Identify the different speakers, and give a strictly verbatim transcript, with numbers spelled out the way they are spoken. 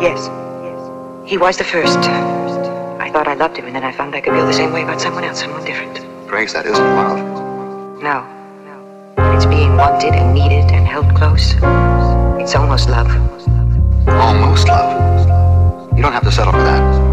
Speaker 1: Yes. He was the first. I thought I loved him, and then I found I could feel the same way about someone else, someone different.
Speaker 2: Grace, that isn't love.
Speaker 1: No. When it's being wanted and needed and held close, it's almost love.
Speaker 2: Almost love. You don't have to settle for that.